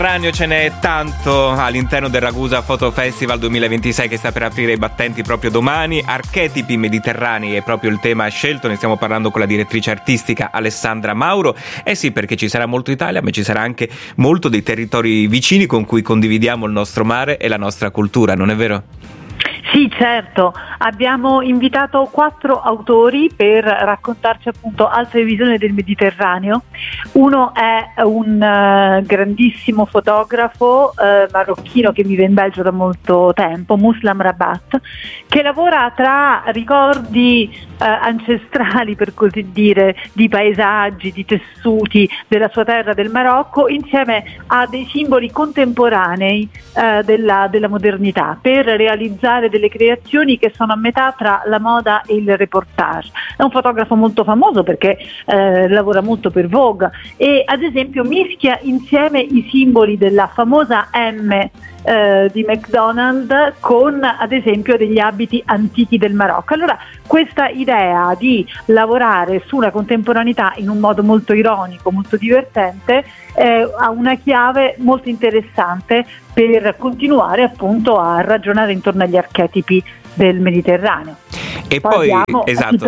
Ce n'è tanto all'interno del Ragusa Photo Festival 2026 che sta per aprire i battenti proprio domani. Archetipi mediterranei è proprio il tema scelto, ne stiamo parlando con la direttrice artistica Alessandra Mauro. Eh sì, perché ci sarà molto Italia, ma ci sarà anche molto dei territori vicini con cui condividiamo il nostro mare e la nostra cultura, non è vero? Sì, certo, abbiamo invitato 4 autori per raccontarci appunto altre visioni del Mediterraneo. Uno è un grandissimo fotografo marocchino che vive in Belgio da molto tempo, Muslam Rabat, che lavora tra ricordi ancestrali, per così dire, di paesaggi, di tessuti della sua terra, del Marocco, insieme a dei simboli contemporanei della modernità, per realizzare delle creazioni che sono a metà tra la moda e il reportage. È un fotografo molto famoso perché lavora molto per Vogue e ad esempio mischia insieme i simboli della famosa M di McDonald's con ad esempio degli abiti antichi del Marocco. Allora questa idea di lavorare su una contemporaneità in un modo molto ironico, molto divertente, ha una chiave molto interessante per continuare appunto a ragionare intorno agli archetipi del Mediterraneo. E poi esatto,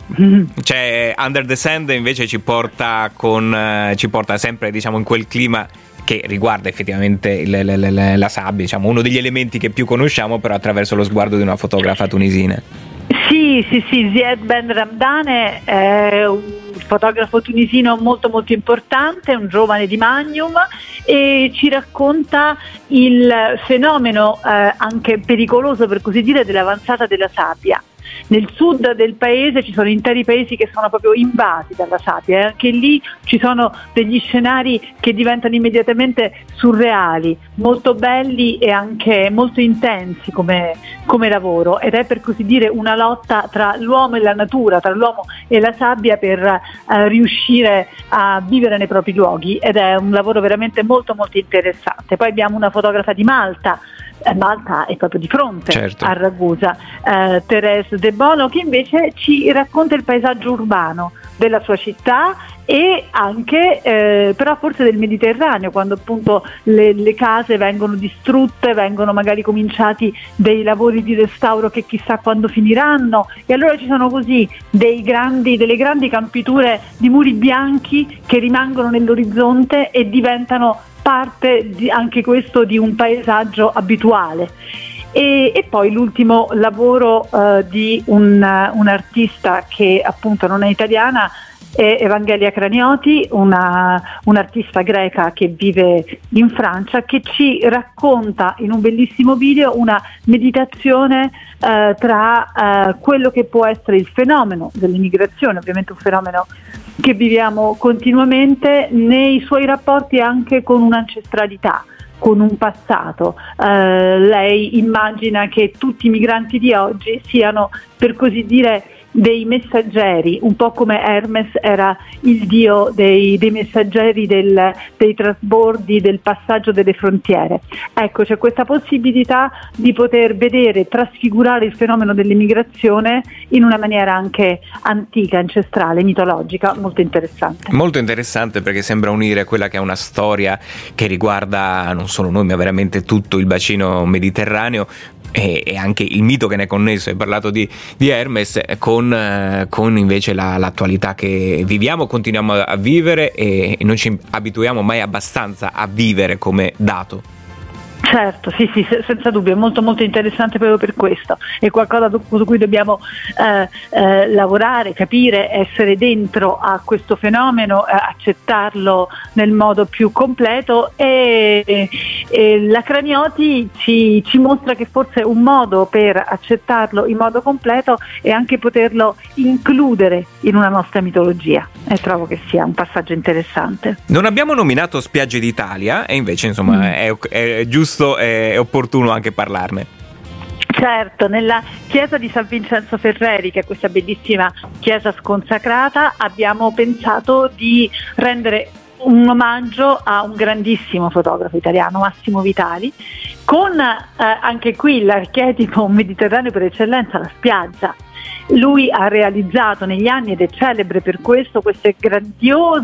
c'è Under the Sand invece ci porta sempre, diciamo, in quel clima che riguarda effettivamente la sabbia, diciamo, uno degli elementi che più conosciamo, però attraverso lo sguardo di una fotografa tunisina. Sì, Zied Ben Ramdane è un fotografo tunisino molto molto importante, un giovane di Magnum, e ci racconta il fenomeno anche pericoloso, per così dire, dell'avanzata della sabbia. Nel sud del paese ci sono interi paesi che sono proprio invasi dalla sabbia e anche lì ci sono degli scenari che diventano immediatamente surreali, molto belli e anche molto intensi come lavoro, ed è per così dire una lotta tra l'uomo e la natura, tra l'uomo e la sabbia per riuscire a vivere nei propri luoghi, ed è un lavoro veramente molto molto interessante. Poi abbiamo una fotografa di Malta è proprio di fronte, certo, a Ragusa, Thérèse De Bono, che invece ci racconta il paesaggio urbano della sua città e anche però forse del Mediterraneo, quando appunto le case vengono distrutte, vengono magari cominciati dei lavori di restauro che chissà quando finiranno, e allora ci sono così delle grandi campiture di muri bianchi che rimangono nell'orizzonte e diventano parte anche questo di un paesaggio abituale. E poi l'ultimo lavoro di un'artista che appunto non è italiana è Evangelia Cranioti, un'artista greca che vive in Francia, che ci racconta in un bellissimo video una meditazione tra quello che può essere il fenomeno dell'immigrazione, ovviamente un fenomeno che viviamo continuamente, nei suoi rapporti anche con un'ancestralità, con un passato. Lei immagina che tutti i migranti di oggi siano, per così dire, dei messaggeri, un po' come Hermes era il dio dei messaggeri, dei trasbordi, del passaggio delle frontiere. Ecco, c'è questa possibilità di poter vedere, trasfigurare il fenomeno dell'immigrazione in una maniera anche antica, ancestrale, mitologica, molto interessante. Molto interessante, perché sembra unire quella che è una storia che riguarda non solo noi, ma veramente tutto il bacino mediterraneo, e anche il mito che ne è connesso. Hai parlato di Hermes con invece l'attualità che viviamo, continuiamo a vivere e non ci abituiamo mai abbastanza a vivere come dato. Certo, sì, senza dubbio, è molto molto interessante proprio per questo, è qualcosa su cui dobbiamo lavorare, capire, essere dentro a questo fenomeno, accettarlo nel modo più completo, e la Cranioti ci mostra che forse un modo per accettarlo in modo completo è anche poterlo includere in una nostra mitologia, e trovo che sia un passaggio interessante. Non abbiamo nominato Spiagge d'Italia e invece insomma è giusto, è opportuno anche parlarne. Certo, nella chiesa di San Vincenzo Ferreri, che è questa bellissima chiesa sconsacrata, abbiamo pensato di rendere un omaggio a un grandissimo fotografo italiano, Massimo Vitali, con anche qui l'archetipo mediterraneo per eccellenza, la spiaggia. Lui ha realizzato negli anni, ed è celebre per questo, queste grandiose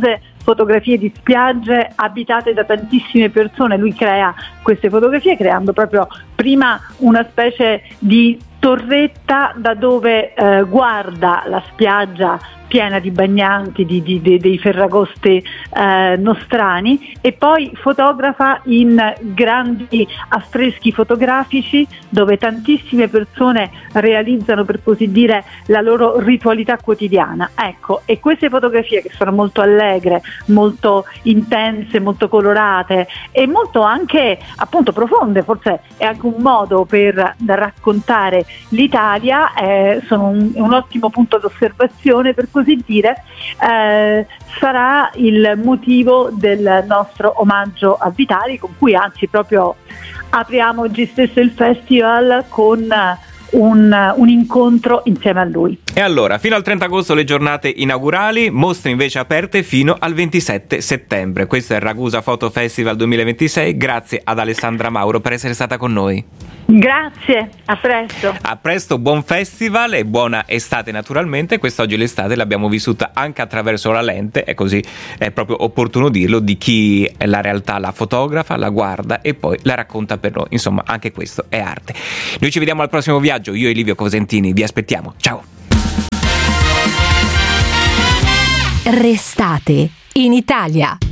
fotografie di spiagge abitate da tantissime persone. Lui crea queste fotografie creando proprio prima una specie di torretta da dove guarda la spiaggia piena di bagnanti, dei ferragosti nostrani, e poi fotografa in grandi affreschi fotografici dove tantissime persone realizzano, per così dire, la loro ritualità quotidiana. Ecco, e queste fotografie, che sono molto allegre, molto intense, molto colorate e molto anche appunto profonde, forse è anche un modo per raccontare l'Italia, sono un ottimo punto d'osservazione, per così dire, sarà il motivo del nostro omaggio a Vitali, con cui anzi proprio apriamo oggi stesso il festival con un incontro insieme a lui. E allora, fino al 30 agosto le giornate inaugurali, mostre invece aperte fino al 27 settembre. Questo è il Ragusa Photo Festival 2026. Grazie ad Alessandra Mauro per essere stata con noi. Grazie, a presto. A presto, buon festival e buona estate naturalmente. Quest'oggi l'estate l'abbiamo vissuta anche attraverso la lente, e così è proprio opportuno dirlo, di chi la realtà la fotografa, la guarda e poi la racconta per noi. Insomma, anche questo è arte. Noi ci vediamo al prossimo viaggio, io e Livio Cosentini vi aspettiamo. Ciao. Restate in Italia.